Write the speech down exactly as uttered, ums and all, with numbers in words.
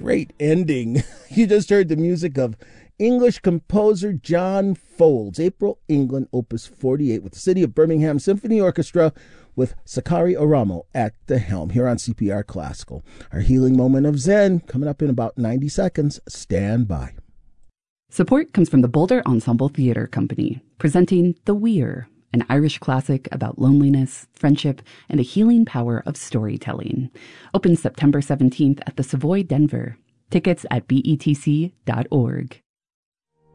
great ending. You just heard the music of English composer John Folds, April, England, Opus forty-eight, with the City of Birmingham Symphony Orchestra, with Sakari Oramo at the helm here on C P R Classical. Our healing moment of Zen coming up in about ninety seconds. Stand by. Support comes from the Boulder Ensemble Theatre Company, presenting The Weir, an Irish classic about loneliness, friendship, and the healing power of storytelling. Opens September seventeenth at the Savoy Denver. Tickets at B E T C dot org.